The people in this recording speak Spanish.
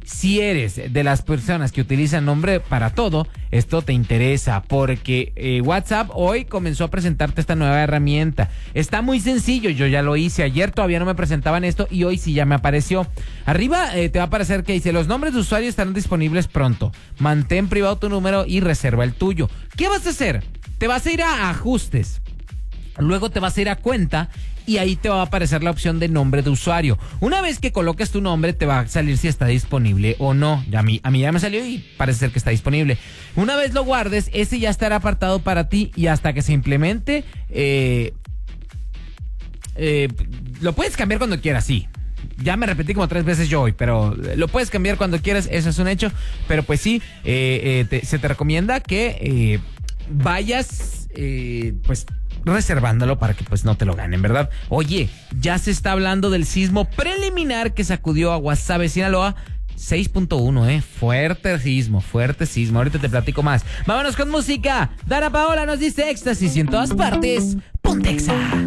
Si eres de las personas que utilizan nombre para todo, esto te interesa porque WhatsApp hoy comenzó a presentarte esta nueva herramienta. Está muy sencillo, yo ya lo hice ayer, todavía no me presentaban esto y hoy sí ya me apareció. Arriba te va a aparecer que dice: los nombres de usuario estarán disponibles pronto. Mantén privado tu número y reserva el tuyo. ¿Qué vas a hacer? Te vas a ir a ajustes. Luego te vas a ir a cuenta y ahí te va a aparecer la opción de nombre de usuario. Una vez que coloques tu nombre te va a salir si está disponible o no. A mí ya me salió y parece ser que está disponible. Una vez lo guardes, ese ya estará apartado para ti y hasta que se implemente lo puedes cambiar cuando quieras, sí. Ya me repetí como 3 veces yo hoy, pero lo puedes cambiar cuando quieras, eso es un hecho. Pero pues sí, se te recomienda que vayas pues reservándolo para que pues no te lo ganen, ¿verdad? Oye, ya se está hablando del sismo preliminar que sacudió a Guasave, Sinaloa. 6.1, fuerte sismo. Ahorita te platico más. Vámonos con música. Dana Paola nos dice éxtasis y en todas partes, Pontexa.